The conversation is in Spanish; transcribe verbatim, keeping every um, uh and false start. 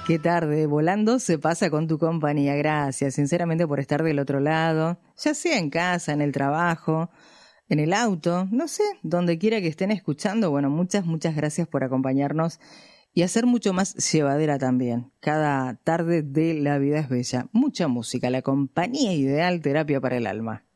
Qué tarde, volando se pasa con tu compañía. Gracias, sinceramente, por estar del otro lado, ya sea en casa, en el trabajo, en el auto, no sé, donde quiera que estén escuchando. Bueno, muchas, muchas gracias por acompañarnos y hacer mucho más llevadera también. Cada tarde de La Vida es Bella. Mucha música, la compañía ideal, terapia para el alma.